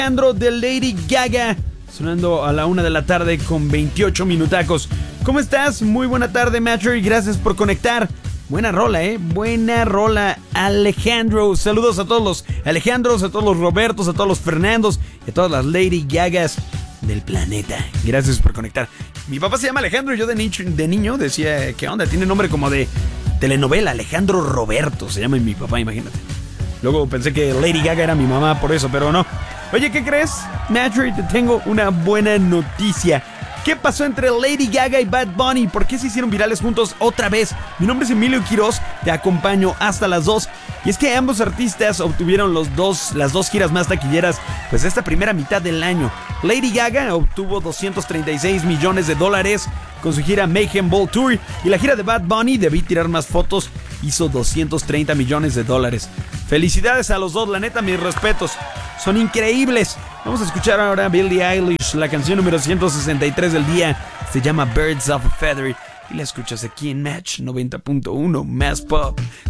Alejandro de Lady Gaga, sonando a la 1 de la tarde con 28 minutacos. ¿Cómo estás? Muy buena tarde, Matcher, y gracias por conectar. Buena rola, buena rola, Alejandro. Saludos a todos los Alejandros, a todos los Robertos, a todos los Fernandos y a todas las Lady Gagas del planeta. Gracias por conectar. Mi papá se llama Alejandro y yo de niño decía, ¿qué onda? Tiene nombre como de telenovela, Alejandro Roberto se llama mi papá, imagínate. Luego pensé que Lady Gaga era mi mamá por eso, pero no. Oye, ¿qué crees? Matcher, te tengo una buena noticia. ¿Qué pasó entre Lady Gaga y Bad Bunny? ¿Por qué se hicieron virales juntos otra vez? Mi nombre es Emilio Quiroz, te acompaño hasta las 2. Y es que ambos artistas obtuvieron las dos giras más taquilleras pues esta primera mitad del año. Lady Gaga obtuvo $236 millones con su gira Mayhem Ball Tour, y la gira de Bad Bunny, Debí Tirar Más Fotos, hizo $230 millones. Felicidades a los dos, la neta, mis respetos. Son increíbles. Vamos a escuchar ahora a Billie Eilish, la canción número 163 del día. Se llama Birds of a Feather y la escuchas aquí en Match 90.1 Más Pop.